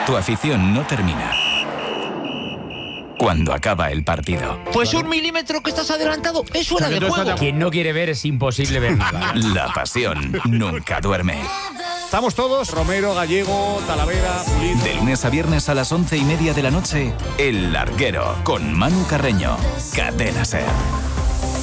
Tu afición no termina cuando acaba el partido. Pues 1 milímetro que estás adelantado, es fuera de juego. Quien no quiere ver es imposible ver nada. La pasión nunca duerme. Estamos todos, Romero, Gallego, Talavera, Pulido. De lunes a viernes a las 11:30 de la noche, El Larguero, con Manu Carreño. Cadena SER.